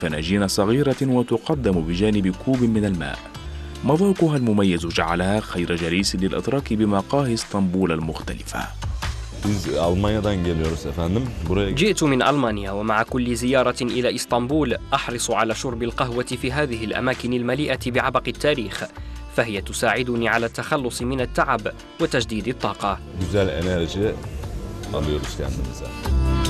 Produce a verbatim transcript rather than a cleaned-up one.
فناجين صغيرة وتقدم بجانب كوب من الماء. مذاقها المميز جعلها خير جليس للإدراك بمقاهي اسطنبول المختلفة. Biz Almanya'dan geliyoruz efendim. Buraya جئت من ألمانيا، ومع كل زيارة إلى إسطنبول أحرص على شرب القهوة في هذه الأماكن المليئة بعبق التاريخ، فهي تساعدني على التخلص من التعب وتجديد الطاقة. güzel enerji alıyoruz kendimize.